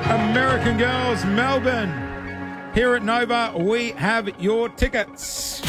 American Girls, Melbourne. Here at Nova, we have your tickets.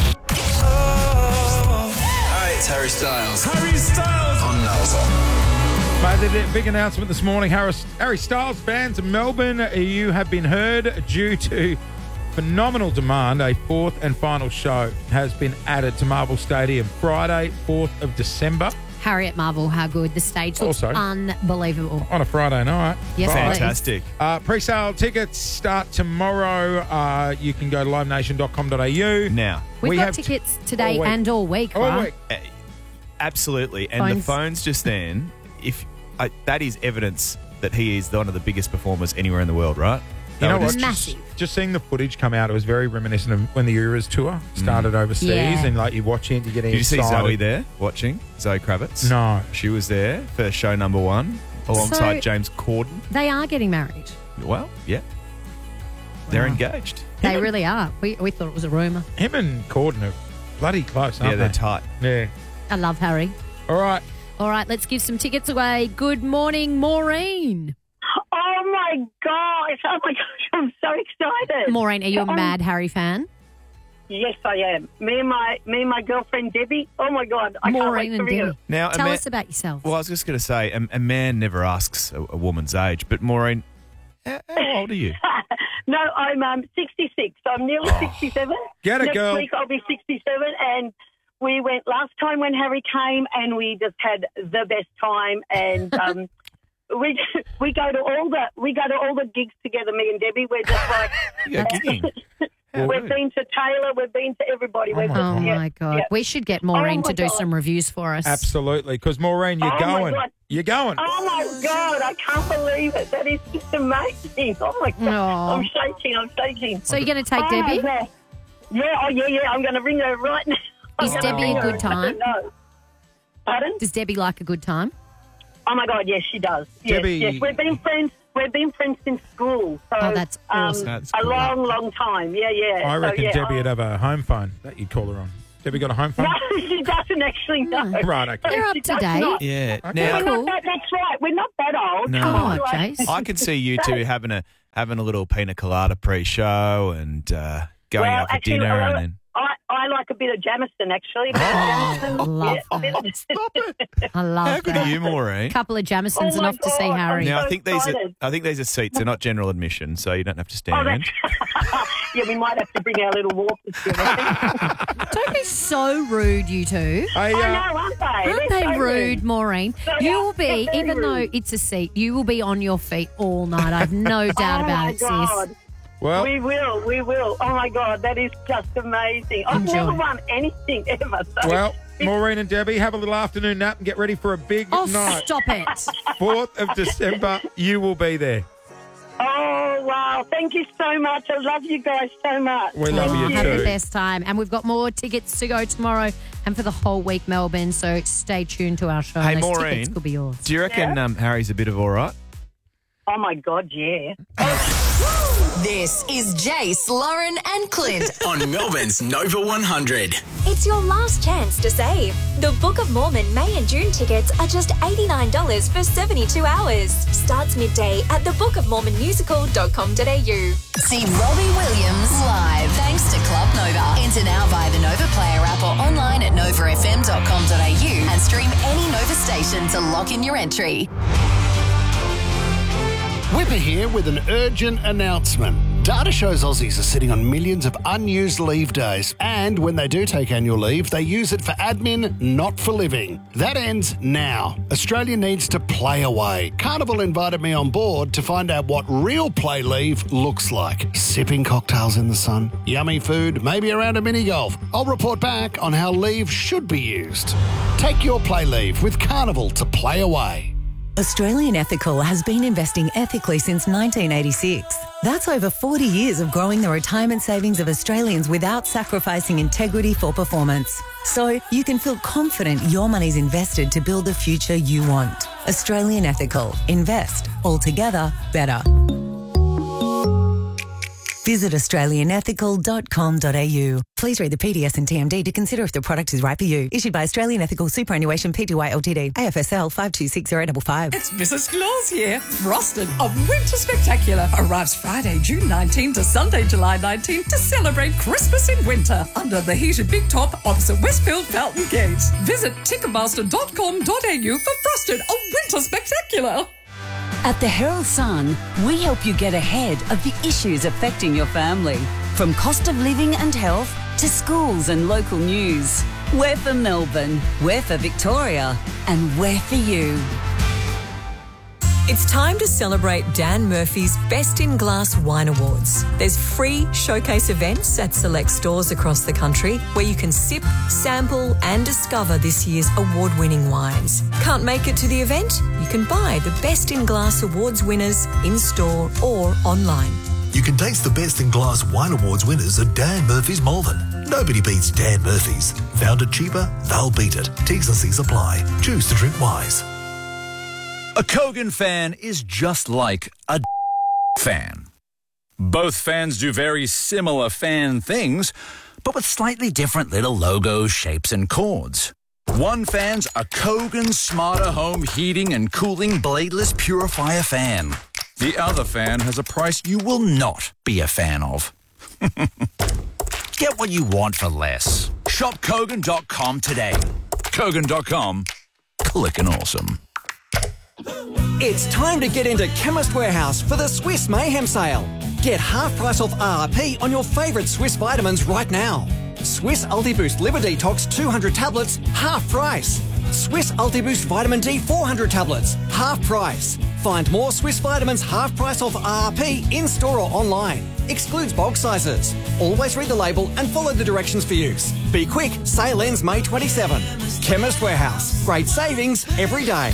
Hey, it's Harry Styles. Harry Styles On Nova. Made a big announcement this morning. Harry Styles fans in Melbourne, you have been heard. Due to phenomenal demand, a fourth and final show has been added to Marvel Stadium Friday, 4th of December. Harry at Marvel, how good. The stage looks Also, unbelievable. On a Friday night. Yes, Fantastic. Pre-sale tickets start tomorrow. You can go to livenation.com.au. Now, We've We got have tickets today all week. and all week, Oh, right? wait. absolutely. And the Phones. phones just then, that is evidence that he is one of the biggest performers anywhere in the world, right? You know That what? is- Massive. Just seeing the footage come out, it was very reminiscent of when the Eras tour started overseas, Yeah. and like you watch it, you're getting Did you see excited. Zoe there watching? Zoe Kravitz? No. She was there for show number 1 alongside So- James Corden. They are getting married. Well, yeah. They're Wow. engaged. They really are. We thought it was a rumour. Him and Corden are bloody close, aren't Yeah, they're they? tight. Yeah. I love Harry. All right. All right, let's give some tickets away. Good morning, Maureen. Oh my gosh! Oh my gosh! I'm so excited. Maureen, are you a mad Harry fan? Yes, I am. Me and my girlfriend Debbie. Oh my God! I Maureen can't and wait to Debbie. Now, Tell us about yourself. Well, I was just going to say, a man never asks a woman's age, but Maureen, how old are you? No, I'm 66. So I'm nearly 67. Get it, Next girl. week I'll be 67, and we went last time when Harry came, and we just had the best time. And we go to all the gigs together. Me and Debbie. We're just like You're gigging. we've been to Taylor. We've been to everybody. We've my Oh, just, yeah, my God. yeah. We should get Maureen Oh, my to do God. some reviews for us. Absolutely. Because, Maureen, you're Oh, my going. God. You're going. Oh my God! I can't believe it. That is just amazing. Oh my God! Aw. I'm shaking. I'm shaking. So you're going to take Oh, Debbie? Yeah. Yeah. I'm going to ring her right now. Is I'm gonna Debbie ring a her. good time? No. Pardon? Does Debbie like a good time? Oh my God! Yes, she does. Yes, Debbie- yes. We've been friends since school. So, Oh, that's awesome. That's a cool. long time. Yeah. I reckon so, yeah, Debbie would have a home phone that you'd call her on. Debbie got a home phone? No, she doesn't actually know. Right, okay. They're up She to does date. not. Yeah. Okay. Now, We're not that, that's right. We're not that old. No. Come Oh, on, like- Jace. I can see you two having a little pina colada pre-show and going out for actually, dinner and then. I like a bit of Jamison, actually. A bit of Jameson. love Yeah, a bit of- Stop it! I love How good that. are you, Maureen? Couple of Jamisons Oh, my enough to see God. Harry. Now so I think these are seats. They're not general admission, so you don't have to Oh, stand. that's, yeah, we might have to bring our little walkers together. Don't be so rude, you two. Hey, I know, aren't they? Aren't They're they so rude, Maureen? They You are. will be, They're very even though rude. it's a seat, you will be on your feet all night. I've no doubt Oh, about my it, sis. God. Well, We will. Oh, my God, that is just amazing. I've Enjoy. never won anything ever. So well, Maureen and Debbie, have a little afternoon nap and get ready for a big Oh, night. stop it. 4th of December, you will be there. Oh, wow. Thank you so much. I love you guys so much. We love you Have the too. best time. And we've got more tickets to go tomorrow and for the whole week, Melbourne. So stay tuned to our show. Hey, Those Maureen, tickets could be yours. Do you reckon Harry's a bit of all right? Oh, my God, yeah. This is Jace, Lauren, and Clint. On Melbourne's Nova 100. It's your last chance to save. The Book of Mormon May and June tickets are just $89 for 72 hours. Starts midday at thebookofmormonmusical.com.au. See Robbie Williams live thanks to Club Nova. Enter now via the Nova Player app or online at novafm.com.au and stream any Nova station to lock in your entry. Whipper here with an urgent announcement. Data shows Aussies are sitting on millions of unused leave days, and when they do take annual leave, they use it for admin, not for living. That ends now. Australia needs to play away. Carnival invited me on board to find out what real play leave looks like. Sipping cocktails in the sun, yummy food, maybe around a mini golf. I'll report back on how leave should be used. Take your play leave with Carnival to play away. Australian Ethical has been investing ethically since 1986. That's over 40 years of growing the retirement savings of Australians without sacrificing integrity for performance. So you can feel confident your money's invested to build the future you want. Australian Ethical. Invest. Altogether better. Visit australianethical.com.au. Please read the PDS and TMD to consider if the product is right for you. Issued by Australian Ethical Superannuation Pty Ltd. AFSL 526055. It's Mrs. Claus here. Frosted, a winter spectacular, arrives Friday, June 19 to Sunday, July 19 to celebrate Christmas in winter under the heated big top opposite Westfield Fountain Gates. Visit ticketmaster.com.au for Frosted, a winter spectacular. At the Herald Sun, we help you get ahead of the issues affecting your family. From cost of living and health to schools and local news. We're for Melbourne, we're for Victoria, and we're for you. It's time to celebrate Dan Murphy's Best in Glass Wine Awards. There's free showcase events at select stores across the country where you can sip, sample and discover this year's award-winning wines. Can't make it to the event? You can buy the Best in Glass Awards winners in-store or online. You can taste the Best in Glass Wine Awards winners at Dan Murphy's Malvern. Nobody beats Dan Murphy's. Found it cheaper? They'll beat it. T's and C's apply. Choose to drink wise. A Kogan fan is just like a fan. Both fans do very similar fan things, but with slightly different little logos, shapes and chords. One fan's a Kogan Smarter Home Heating and Cooling Bladeless Purifier fan. The other fan has a price you will not be a fan of. Get what you want for less. Shop Kogan.com today. Kogan.com. Clickin' awesome. It's time to get into Chemist Warehouse for the Swiss Mayhem sale. Get half price off RRP on your favourite Swiss vitamins right now. Swiss Ultiboost Liver Detox 200 tablets, half price. Swiss Ultiboost Vitamin D 400 tablets, half price. Find more Swiss vitamins half price off RRP in-store or online. Excludes bulk sizes. Always read the label and follow the directions for use. Be quick, sale ends May 27. Chemist Warehouse. Great savings every day.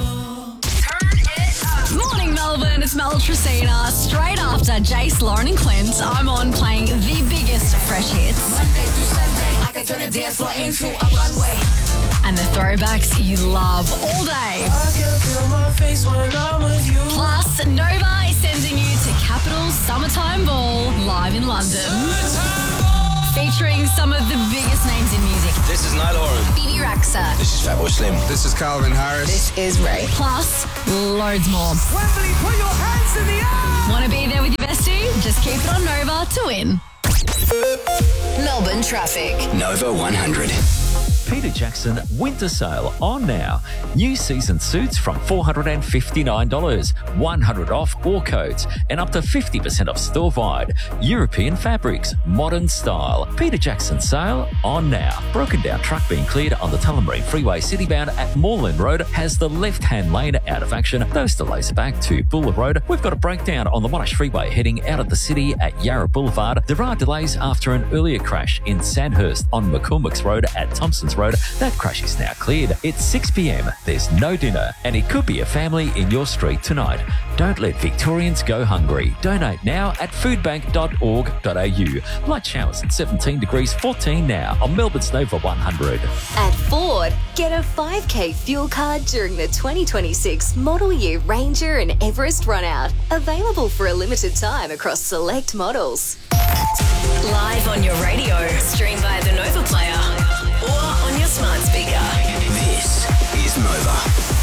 Morning, Melbourne. It's Mel Tresina. Straight after Jace, Lauren and Clint, I'm on playing the biggest fresh hits. I can turn a dance floor into a runway. And the throwbacks you love all day. I can feel my face when I'm with you. Plus, Nova is sending you to Capital's Summertime Ball live in London. Featuring some of the biggest names in music. This is Niall Horan. Bibi Rexha. This is Fatboy Slim. This is Calvin Harris. This is Ray. Plus, loads more. Wembley, put your hands in the air! Want to be there with your bestie? Just keep it on Nova to win. Melbourne traffic. Nova 100. Peter Jackson winter sale on now. New season suits from $459, 100 off all coats, and up to 50% off store-wide. European fabrics, modern style. Peter Jackson sale on now. Broken down truck being cleared on the Tullamarine Freeway citybound at Moreland Road has the left-hand lane out of action. Those delays are back to Buller Road. We've got a breakdown on the Monash Freeway heading out of the city at Yarra Boulevard. There are delays after an earlier crash in Sandhurst on McCormick's Road at Thompson's Road. That crash is now cleared. It's 6 p.m. There's no dinner, and it could be a family in your street tonight. Don't let Victorians go hungry. Donate now at foodbank.org.au. Light showers at 17 degrees 14 now on Melbourne's Nova 100. At Ford, get a 5K fuel card during the 2026 Model Year Ranger and Everest Runout. Available for a limited time across select models. Live on your radio. Stream via the Nova Player. Or on your smart speaker. This is Nova.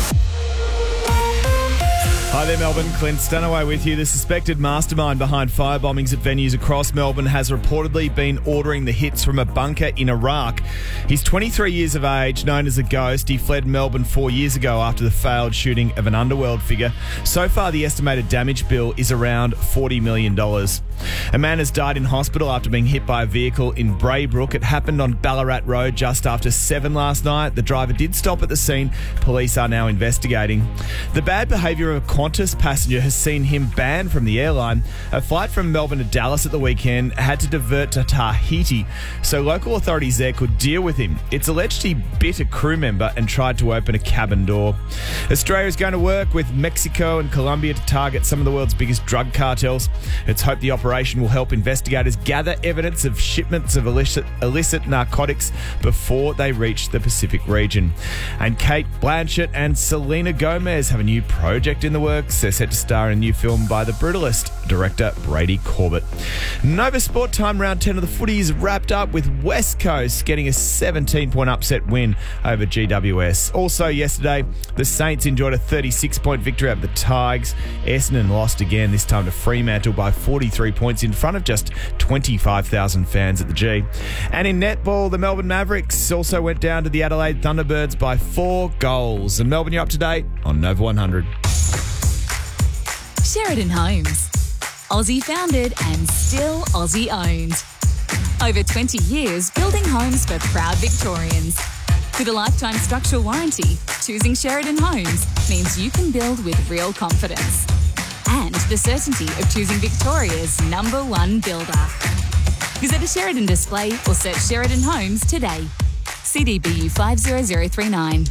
Hi there, Melbourne. Clint Stanaway with you. The suspected mastermind behind fire bombings at venues across Melbourne has reportedly been ordering the hits from a bunker in Iraq. He's 23 years of age, known as a ghost. He fled Melbourne 4 years ago after the failed shooting of an underworld figure. So far, the estimated damage bill is around $40 million. A man has died in hospital after being hit by a vehicle in Braybrook. It happened on Ballarat Road just after 7 last night. The driver did stop at the scene. Police are now investigating. The bad behaviour of a Qantas passenger has seen him banned from the airline. A flight from Melbourne to Dallas at the weekend had to divert to Tahiti, so local authorities there could deal with him. It's alleged he bit a crew member and tried to open a cabin door. Australia is going to work with Mexico and Colombia to target some of the world's biggest drug cartels. It's hoped the operation will help investigators gather evidence of shipments of illicit narcotics before they reach the Pacific region. And Kate Blanchett and Selena Gomez have a new project in the works. Fireworks. They're set to star in a new film by the Brutalist director Brady Corbett. Nova Sport Time round 10 of the footy is wrapped up with West Coast getting a 17-point upset win over GWS. Also yesterday, the Saints enjoyed a 36-point victory over the Tigers. Essendon lost again, this time to Fremantle by 43 points in front of just 25,000 fans at the G. And in netball, the Melbourne Mavericks also went down to the Adelaide Thunderbirds by 4 goals. And Melbourne, you're up to date on Nova 100. Sheridan Homes. Aussie founded and still Aussie owned. Over 20 years building homes for proud Victorians. With a lifetime structural warranty, choosing Sheridan Homes means you can build with real confidence. And the certainty of choosing Victoria's #1 builder. Visit a Sheridan display or search Sheridan Homes today. CDBU 50039.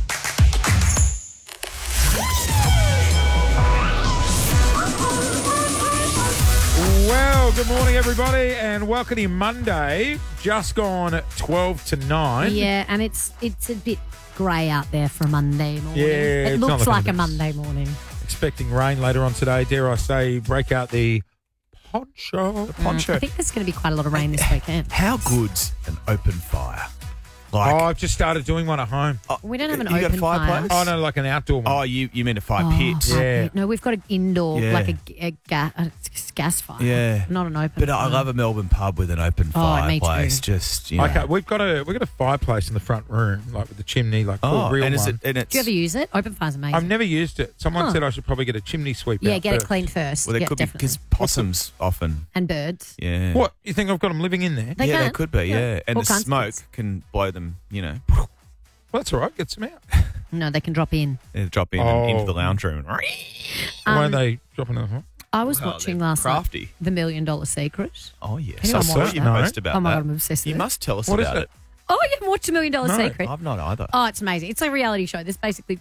Well, good morning, everybody, and welcome to Monday. Just gone 12 to 9. Yeah, and it's a bit grey out there for a Monday morning. Yeah, it it's not looks looking like a the best. Monday morning. Expecting rain later on today. Dare I say, break out the poncho. I think there's going to be quite a lot of rain this weekend. How good's an open fire? I've just started doing one at home. We don't have an You got open a fireplace? Oh, no, like an outdoor one. Oh, you meant a fire pit. Yeah. No, we've got an indoor, Yeah. like a gas fire. Yeah. Not an open But fire. I love a Melbourne pub with an open Oh, me too. fireplace. Just, you know. Okay, we've got a fireplace in the front room, like with the chimney, like a real and one. it's Do you ever use it? Open fire's amazing. I've never used it. Someone Huh. said I should probably get a chimney sweep Yeah, out get it first. cleaned first. Well, there Yeah, could be, definitely. because possums often. And birds. Yeah. What? You think I've got them living in there? They yeah, they can. could be, yeah. And All the kinds of smoke things. can blow them, you know. Well, that's all right. Get some out. No, they can drop in. They drop in Oh. into the lounge room. Why are they dropping it? I was Well, watching they're last crafty. night The $1 Million Secret. Oh, yes. Anyone I saw watch you that? post about Oh my that. God, I'm obsessed with You it. must tell us What is about it? it. Oh, you haven't watched $1 Million No, Secret? I've not either. Oh, it's amazing. It's a reality show. There's basically,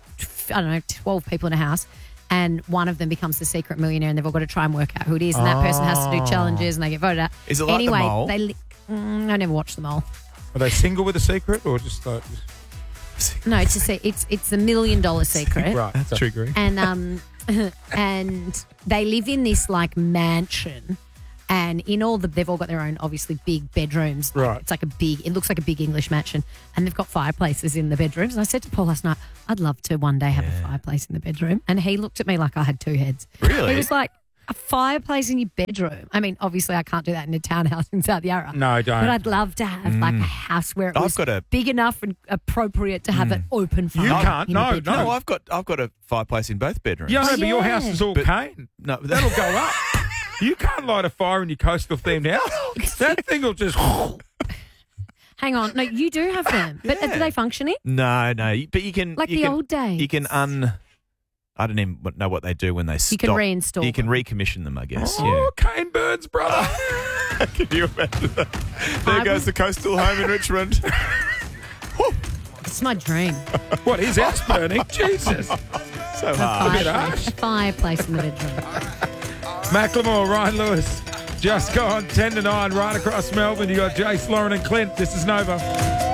12 people in a house, and one of them becomes the secret millionaire, and they've all got to try and work out who it is, and that person has to do challenges, and they get voted out. Is it like The anyway, Mole? I never watched The Mole. Are they single with a secret or just like... No, it's just it's the $1 Million Secret. Right. That's triggering. And and they live in this like mansion, and in all they've all got their own obviously big bedrooms. Right. It's like it looks like a big English mansion, and they've got fireplaces in the bedrooms. And I said to Paul last night, I'd love to one day have a fireplace in the bedroom. And he looked at me like I had two heads. Really? He was like, a fireplace in your bedroom? I mean, obviously I can't do that in a townhouse in South Yarra. No, don't. But I'd love to have like a house where it I've was got a- big enough and appropriate to have an open fire. You can't. in a No, bedroom. No, I've got a fireplace in both bedrooms. Yeah, I know, Oh, but your yeah. house is all But- cane. No, That'll go up. You can't light a fire in your coastal themed house. That thing will just... Hang on. No, you do have them. But Yeah. are they functioning? No, but you can Like you the can, old days. You can I don't even know what they do when they stop. You can reinstall You can them. recommission them, I guess. Oh, cane birds, brother. Can you imagine that? There goes the coastal home in Richmond. It's my dream. What, his house burning? Jesus. So A hard. fireplace in the bedroom. Macklemore, Ryan Lewis. Just gone 10 to 9 right across Melbourne. You got Jace, Lauren and Clint. This is Nova.